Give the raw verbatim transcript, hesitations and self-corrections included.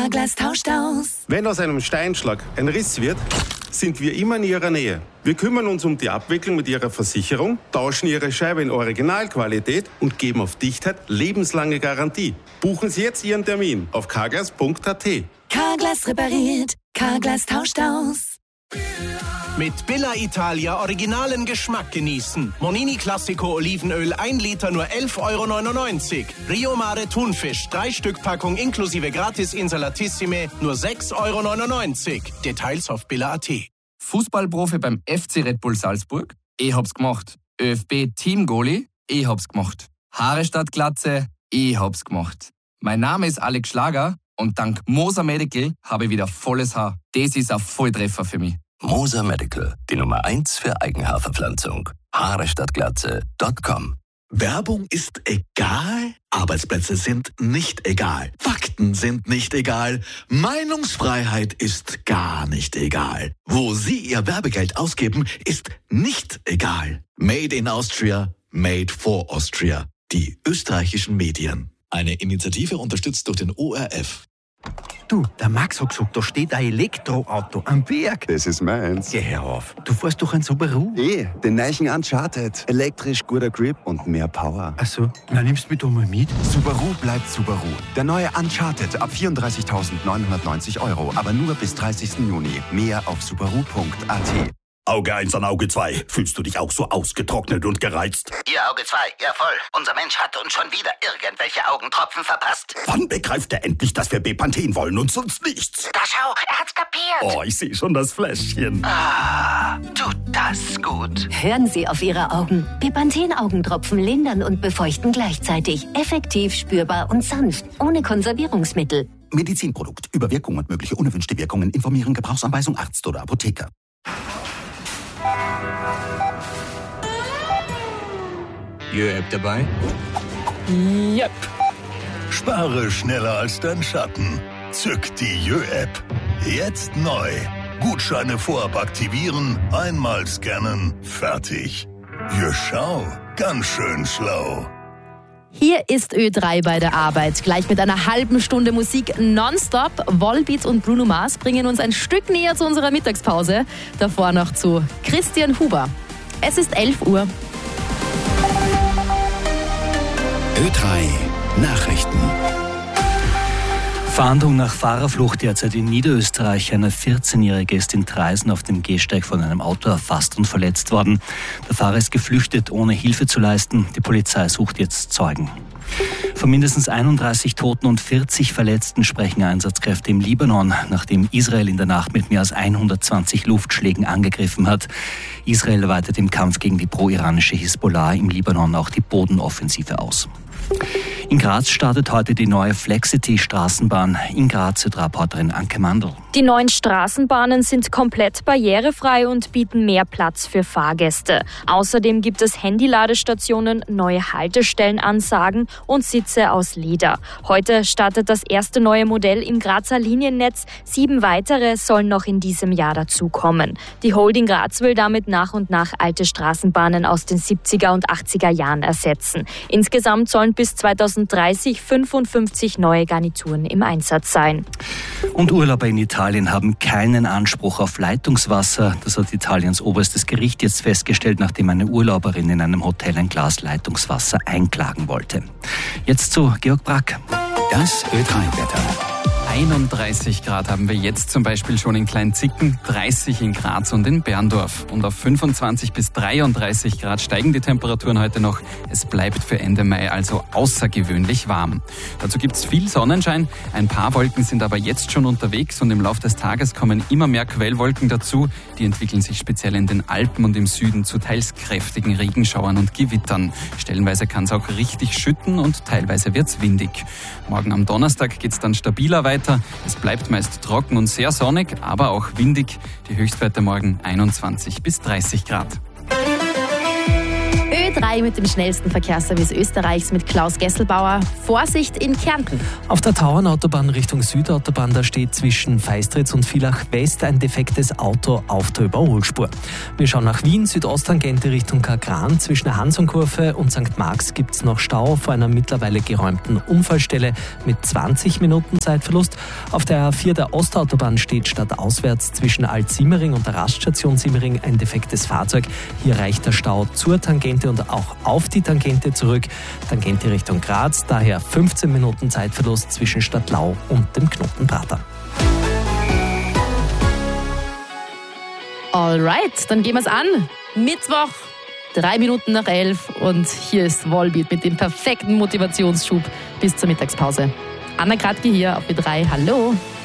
Carglass tauscht aus. Wenn aus einem Steinschlag ein Riss wird, sind wir immer in Ihrer Nähe. Wir kümmern uns um die Abwicklung mit Ihrer Versicherung, tauschen Ihre Scheibe in Originalqualität und geben auf Dichtheit lebenslange Garantie. Buchen Sie jetzt Ihren Termin auf carglass punkt a t. Carglass repariert, Carglass tauscht aus. Mit Billa Italia originalen Geschmack genießen. Monini Classico Olivenöl ein Liter nur elf Euro neunundneunzig. Rio Mare Thunfisch drei Stück Packung inklusive Gratis Insalatissime nur sechs Euro neunundneunzig. Details auf billa punkt a t. Fußballprofi beim F C Red Bull Salzburg? Ich hab's gemacht. ÖFB Teamgoalie? Ich hab's gemacht. Haare statt Glatze? Ich hab's gemacht. Mein Name ist Alex Schlager und dank Moser Medical habe ich wieder volles Haar. Das ist ein Volltreffer für mich. Moser Medical, die Nummer eins für Eigenhaarverpflanzung. Haare statt Glatze Punkt com. Werbung ist egal, Arbeitsplätze sind nicht egal, Fakten sind nicht egal, Meinungsfreiheit ist gar nicht egal. Wo Sie Ihr Werbegeld ausgeben, ist nicht egal. Made in Austria, made for Austria. Die österreichischen Medien. Eine Initiative unterstützt durch den O R F. Du, der Max hat gesagt, da steht ein Elektroauto am Berg. Das ist meins. Geh her auf. Du fährst doch ein Subaru. Eh, den neuen Uncharted. Elektrisch, guter Grip und mehr Power. Ach so, na nimmst du mich doch mal mit. Subaru bleibt Subaru. Der neue Uncharted ab vierunddreißigtausendneunhundertneunzig Euro. Aber nur bis dreißigsten Juni. Mehr auf subaru punkt a t. Auge eins an Auge zwei. Fühlst du dich auch so ausgetrocknet und gereizt? Ihr Auge zwei, ja voll. Unser Mensch hat uns schon wieder irgendwelche Augentropfen verpasst. Wann begreift er endlich, dass wir Bepanthen wollen und sonst nichts? Da schau, er hat's kapiert. Oh, ich sehe schon das Fläschchen. Ah, tut das gut. Hören Sie auf Ihre Augen. Bepanthen-Augentropfen lindern und befeuchten gleichzeitig. Effektiv, spürbar und sanft. Ohne Konservierungsmittel. Medizinprodukt. Über Wirkung und mögliche unerwünschte Wirkungen informieren. Gebrauchsanweisung Arzt oder Apotheker. Jö-App dabei? Yep. Spare schneller als dein Schatten. Zück die Jö-App. Jetzt neu. Gutscheine vorab aktivieren, einmal scannen, fertig. Jö, schau, ganz schön schlau. Hier ist Ö drei bei der Arbeit. Gleich mit einer halben Stunde Musik nonstop. Volbeat und Bruno Mars bringen uns ein Stück näher zu unserer Mittagspause. Davor noch zu Christian Huber. Es ist elf Uhr. Ö drei Nachrichten. Fahndung nach Fahrerflucht derzeit in Niederösterreich. Eine vierzehnjährige ist in Traisen auf dem Gehsteig von einem Auto erfasst und verletzt worden. Der Fahrer ist geflüchtet, ohne Hilfe zu leisten. Die Polizei sucht jetzt Zeugen. Von mindestens einunddreißig Toten und vierzig Verletzten sprechen Einsatzkräfte im Libanon, nachdem Israel in der Nacht mit mehr als hundertzwanzig Luftschlägen angegriffen hat. Israel weitet im Kampf gegen die pro-iranische Hisbollah im Libanon auch die Bodenoffensive aus. In Graz startet heute die neue Flexity-Straßenbahn. In Graz wird Reporterin Anke Mandl. Die neuen Straßenbahnen sind komplett barrierefrei und bieten mehr Platz für Fahrgäste. Außerdem gibt es Handyladestationen, neue Haltestellenansagen und Sitze aus Leder. Heute startet das erste neue Modell im Grazer Liniennetz. Sieben weitere sollen noch in diesem Jahr dazukommen. Die Holding Graz will damit nach und nach alte Straßenbahnen aus den siebziger und achtziger Jahren ersetzen. Insgesamt sollen bis zweitausenddreißig fünfundfünfzig neue Garnituren im Einsatz sein. Und Urlauber in Italien haben keinen Anspruch auf Leitungswasser. Das hat Italiens oberstes Gericht jetzt festgestellt, nachdem eine Urlauberin in einem Hotel ein Glas Leitungswasser einklagen wollte. Jetzt zu Georg Brack. Das Ö drei Wetter. einunddreißig Grad haben wir jetzt zum Beispiel schon in Kleinzicken, dreißig in Graz und in Berndorf. Und auf fünfundzwanzig bis dreiunddreißig Grad steigen die Temperaturen heute noch. Es bleibt für Ende Mai also außergewöhnlich warm. Dazu gibt es viel Sonnenschein. Ein paar Wolken sind aber jetzt schon unterwegs und im Laufe des Tages kommen immer mehr Quellwolken dazu. Die entwickeln sich speziell in den Alpen und im Süden zu teils kräftigen Regenschauern und Gewittern. Stellenweise kann es auch richtig schütten und teilweise wird es windig. Morgen am Donnerstag geht es dann stabiler weiter. Es bleibt meist trocken und sehr sonnig, aber auch windig. Die Höchstwerte morgen einundzwanzig bis dreißig Grad. Ö Ö drei mit dem schnellsten Verkehrsservice Österreichs mit Klaus Gesselbauer. Vorsicht in Kärnten. Auf der Tauernautobahn Richtung Südautobahn, da steht zwischen Feistritz und Villach West ein defektes Auto auf der Überholspur. Wir schauen nach Wien, Südosttangente Richtung Kagran. Zwischen der Hansonkurve und Sankt Marx gibt es noch Stau vor einer mittlerweile geräumten Unfallstelle mit zwanzig Minuten Zeitverlust. Auf der A vier der Ostautobahn steht stadtauswärts zwischen Alt-Simmering und der Raststation Simmering ein defektes Fahrzeug. Hier reicht der Stau zur Tangente und auch auf die Tangente zurück. Tangente Richtung Graz, daher fünfzehn Minuten Zeitverlust zwischen Stadtlau und dem Knoten Prater. Alright, dann gehen wir es an. Mittwoch, drei Minuten nach elf und hier ist Volbeat mit dem perfekten Motivationsschub bis zur Mittagspause. Anna Kratke hier auf B drei. Hallo.